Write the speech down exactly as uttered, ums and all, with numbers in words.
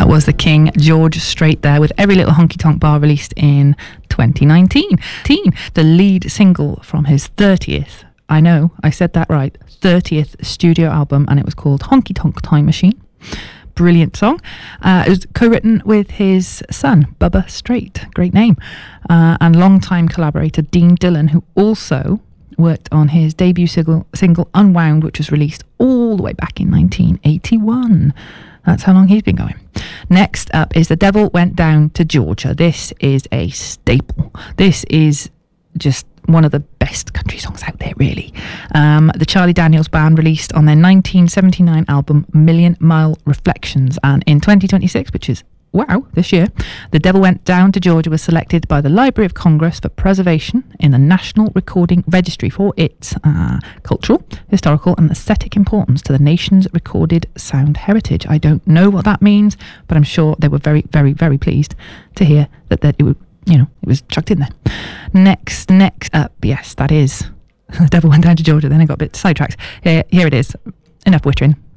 That was the King George Strait there, with Every Little Honky Tonk Bar, released in twenty nineteen. The lead single from his thirtieth, I know, I said that right, thirtieth studio album, and it was called Honky Tonk Time Machine. Brilliant song. Uh, it was co-written with his son, Bubba Strait, great name, uh, and longtime collaborator Dean Dillon, who also worked on his debut single, single Unwound, which was released all the way back in nineteen eighty-one. That's how long he's been going. Next up is The Devil Went Down to Georgia. This is a staple. This is just one of the best country songs out there, really. Um, the Charlie Daniels Band released on their nineteen seventy-nine album Million Mile Reflections, and in twenty twenty-six, which is wow, this year, The Devil Went Down to Georgia was selected by the Library of Congress for preservation in the National Recording Registry for its uh, cultural, historical and aesthetic importance to the nation's recorded sound heritage. I don't know what that means, but I'm sure they were very, very, very pleased to hear that, that it would, you know, it was chucked in there. Next, next up, yes, that is The Devil Went Down to Georgia. Then I got a bit sidetracked. Here, here it is. Enough wittering.